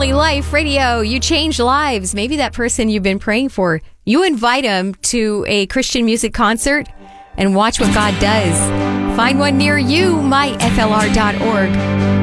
Family Life Radio. You change lives. Maybe that person you've been praying for, you invite them to a Christian music concert and watch what God does. Find one near you, myflr.org.